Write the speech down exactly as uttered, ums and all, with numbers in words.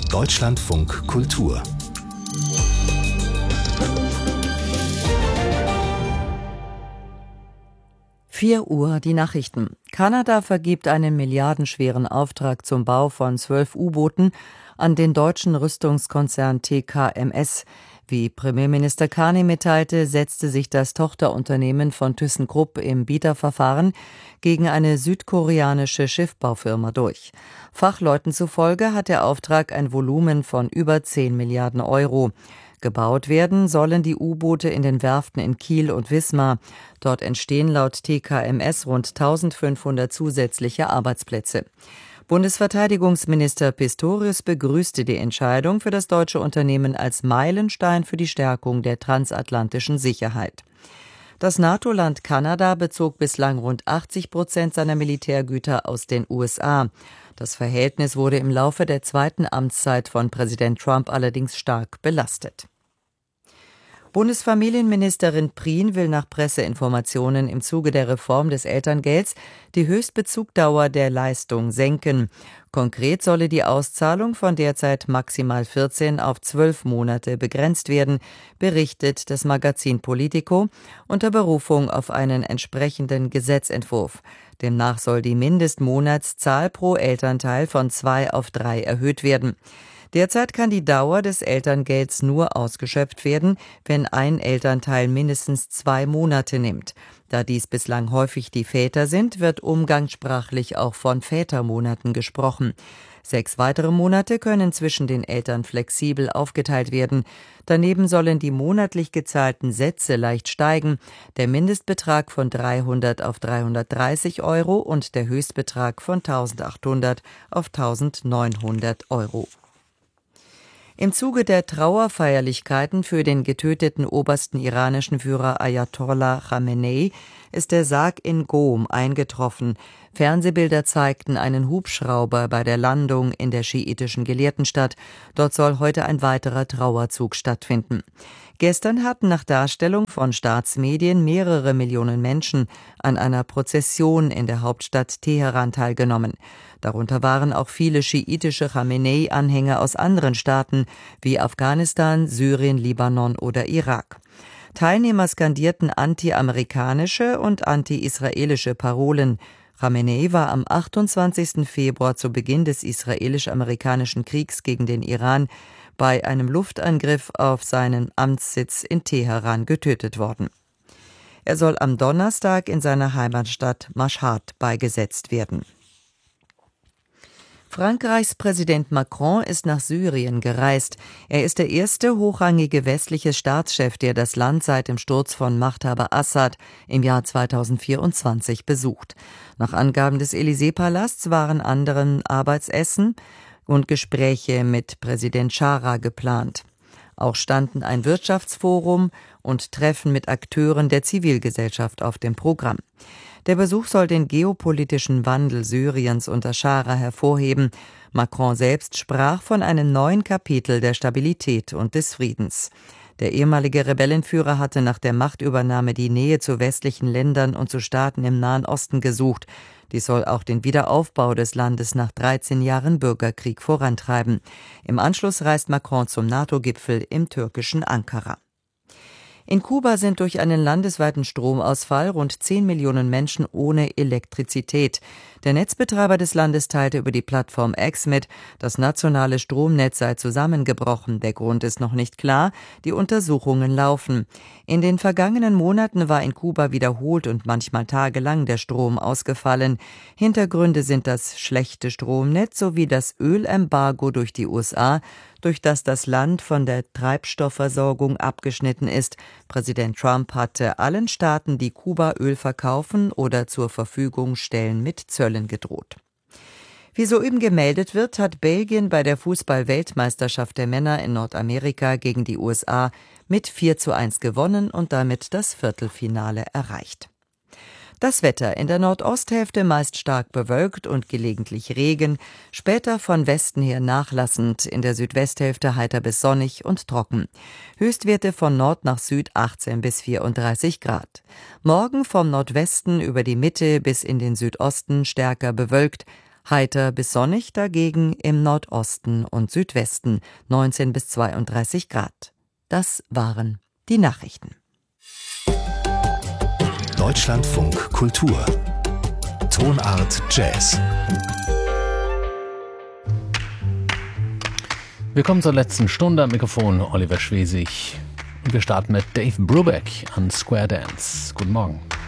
Deutschlandfunk Kultur. vier Uhr, die Nachrichten. Kanada vergibt einen milliardenschweren Auftrag zum Bau von zwölf U-Booten an den deutschen Rüstungskonzern T K M S. Wie Premierminister Carney mitteilte, setzte sich das Tochterunternehmen von ThyssenKrupp im Bieterverfahren gegen eine südkoreanische Schiffbaufirma durch. Fachleuten zufolge hat der Auftrag ein Volumen von über zehn Milliarden Euro. Gebaut werden sollen die U-Boote in den Werften in Kiel und Wismar. Dort entstehen laut T K M S rund eintausendfünfhundert zusätzliche Arbeitsplätze. Bundesverteidigungsminister Pistorius begrüßte die Entscheidung für das deutsche Unternehmen als Meilenstein für die Stärkung der transatlantischen Sicherheit. Das NATO-Land Kanada bezog bislang rund achtzig Prozent seiner Militärgüter aus den U S A. Das Verhältnis wurde im Laufe der zweiten Amtszeit von Präsident Trump allerdings stark belastet. Bundesfamilienministerin Prien will nach Presseinformationen im Zuge der Reform des Elterngelds die Höchstbezugdauer der Leistung senken. Konkret solle die Auszahlung von derzeit maximal vierzehn auf zwölf Monate begrenzt werden, berichtet das Magazin Politico unter Berufung auf einen entsprechenden Gesetzentwurf. Demnach soll die Mindestmonatszahl pro Elternteil von zwei auf drei erhöht werden. Derzeit kann die Dauer des Elterngelds nur ausgeschöpft werden, wenn ein Elternteil mindestens zwei Monate nimmt. Da dies bislang häufig die Väter sind, wird umgangssprachlich auch von Vätermonaten gesprochen. Sechs weitere Monate können zwischen den Eltern flexibel aufgeteilt werden. Daneben sollen die monatlich gezahlten Sätze leicht steigen, der Mindestbetrag von dreihundert auf dreihundertdreißig Euro und der Höchstbetrag von eintausendachthundert auf eintausendneunhundert Euro. Im Zuge der Trauerfeierlichkeiten für den getöteten obersten iranischen Führer Ayatollah Khamenei ist der Sarg in Qom eingetroffen. Fernsehbilder zeigten einen Hubschrauber bei der Landung in der schiitischen Gelehrtenstadt. Dort soll heute ein weiterer Trauerzug stattfinden. Gestern hatten nach Darstellung von Staatsmedien mehrere Millionen Menschen an einer Prozession in der Hauptstadt Teheran teilgenommen. Darunter waren auch viele schiitische Khamenei-Anhänger aus anderen Staaten wie Afghanistan, Syrien, Libanon oder Irak. Teilnehmer skandierten anti-amerikanische und anti-israelische Parolen. Khamenei war am achtundzwanzigsten Februar zu Beginn des israelisch-amerikanischen Kriegs gegen den Iran bei einem Luftangriff auf seinen Amtssitz in Teheran getötet worden. Er soll am Donnerstag in seiner Heimatstadt Mashhad beigesetzt werden. Frankreichs Präsident Macron ist nach Syrien gereist. Er ist der erste hochrangige westliche Staatschef, der das Land seit dem Sturz von Machthaber Assad im Jahr zweitausendvierundzwanzig besucht. Nach Angaben des Élysée-Palasts waren anderen Arbeitsessen und Gespräche mit Präsident Chara geplant. Auch standen ein Wirtschaftsforum und Treffen mit Akteuren der Zivilgesellschaft auf dem Programm. Der Besuch soll den geopolitischen Wandel Syriens unter Chara hervorheben. Macron selbst sprach von einem neuen Kapitel der Stabilität und des Friedens. Der ehemalige Rebellenführer hatte nach der Machtübernahme die Nähe zu westlichen Ländern und zu Staaten im Nahen Osten gesucht. Dies soll auch den Wiederaufbau des Landes nach dreizehn Jahren Bürgerkrieg vorantreiben. Im Anschluss reist Macron zum NATO-Gipfel im türkischen Ankara. In Kuba sind durch einen landesweiten Stromausfall rund zehn Millionen Menschen ohne Elektrizität. Der Netzbetreiber des Landes teilte über die Plattform X mit, das nationale Stromnetz sei zusammengebrochen. Der Grund ist noch nicht klar, die Untersuchungen laufen. In den vergangenen Monaten war in Kuba wiederholt und manchmal tagelang der Strom ausgefallen. Hintergründe sind das schlechte Stromnetz sowie das Ölembargo durch die U S A, durch das das Land von der Treibstoffversorgung abgeschnitten ist. Präsident Trump hatte allen Staaten, die Kuba Öl verkaufen oder zur Verfügung stellen, mit Zöllen gedroht. Wie soeben gemeldet wird, hat Belgien bei der Fußball-Weltmeisterschaft der Männer in Nordamerika gegen die U S A mit vier zu eins gewonnen und damit das Viertelfinale erreicht. Das Wetter: in der Nordosthälfte meist stark bewölkt und gelegentlich Regen, später von Westen her nachlassend, in der Südwesthälfte heiter bis sonnig und trocken. Höchstwerte von Nord nach Süd achtzehn bis vierunddreißig Grad. Morgen vom Nordwesten über die Mitte bis in den Südosten stärker bewölkt, Heiter bis sonnig dagegen im Nordosten und Südwesten, neunzehn bis zweiunddreißig Grad. Das waren die Nachrichten. Deutschlandfunk Kultur. Tonart Jazz. Wir kommen zur letzten Stunde. Am Mikrofon Oliver Schwesig. Und wir starten mit Dave Brubeck an Square Dance. Guten Morgen.